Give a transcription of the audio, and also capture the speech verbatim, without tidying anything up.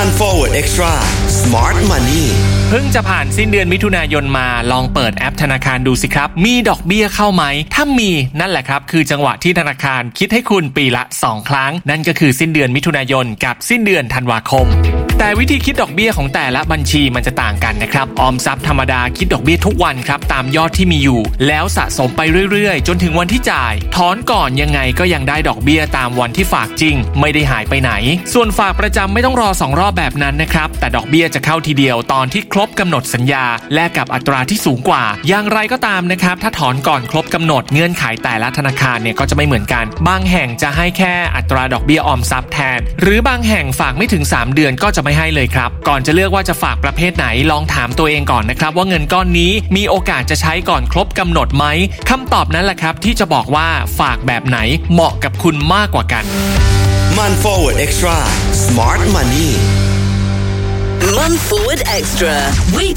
มัน Forward Extra Smart Money เพิ่งจะผ่านสิ้นเดือนมิถุนายนมาลองเปิดแอปธนาคารดูสิครับมีดอกเบี้ยเข้าไหมถ้ามีนั่นแหละครับคือจังหวะที่ธนาคารคิดให้คุณปีละสองครั้งนั่นก็คือสิ้นเดือนมิถุนายนกับสิ้นเดือนธันวาคมแต่วิธีคิดดอกเบี้ยของแต่ละบัญชีมันจะต่างกันนะครับออมทรัพย์ธรรมดาคิดดอกเบี้ยทุกวันครับตามยอดที่มีอยู่แล้วสะสมไปเรื่อยๆจนถึงวันที่จ่ายถอนก่อนยังไงก็ยังได้ดอกเบี้ยตามวันที่ฝากจริงไม่ได้หายไปไหนส่วนฝากประจำไม่ต้องรอสองรอบแบบนั้นนะครับแต่ดอกเบี้ยจะเข้าทีเดียวตอนที่ครบกำหนดสัญญาแลกกับอัตราที่สูงกว่าอย่างไรก็ตามนะครับถ้าถอนก่อนครบกำหนดเงื่อนไขแต่ละธนาคารเนี่ยก็จะไม่เหมือนกันบางแห่งจะให้แค่อัตราดอกเบี้ยออมทรัพย์แทนหรือบางแห่งฝากไม่ถึงสามเดือนก็จะไม่ให้เลยครับก่อนจะเลือกว่าจะฝากประเภทไหนลองถามตัวเองก่อนนะครับว่าเงินก้อนนี้มีโอกาสจะใช้ก่อนครบกำหนดไหมคำตอบนั้นแหละครับที่จะบอกว่าฝากแบบไหนเหมาะกับคุณมากกว่ากันมัน Forward Extra Smart Money มัน Forward Extra